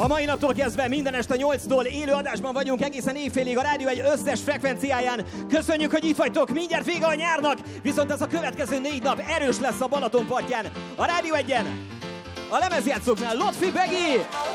A mai naptól kezdve minden este 8-tól élő adásban vagyunk egészen éjfélig a Rádió egy összes frekvenciáján. Köszönjük, hogy itt vagytok, mindjárt vége a nyárnak, viszont ez a következő 4 nap erős lesz a Balaton partján. A Rádió 1-en, a lemezjátszóknál Lotfi Begi!